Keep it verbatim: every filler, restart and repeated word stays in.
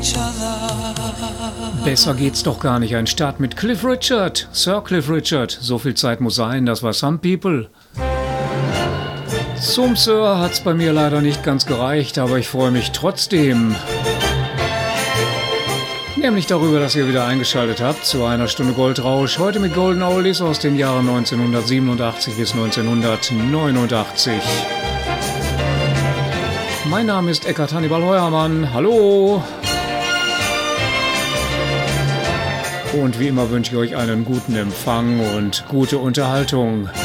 Besser geht's doch gar nicht. Ein Start mit Cliff Richard. Sir Cliff Richard. So viel Zeit muss sein, das war Some People. Zum Sir hat's bei mir leider nicht ganz gereicht, aber ich freue mich trotzdem. Nämlich darüber, dass ihr wieder eingeschaltet habt zu einer Stunde Goldrausch. Heute mit Golden Oldies aus den Jahren neunzehnhundertsiebenundachtzig bis neunzehnhundertneunundachtzig. Mein Name ist Eckhard Hannibal Heuermann. Hallo! Und wie immer wünsche ich euch einen guten Empfang und gute Unterhaltung.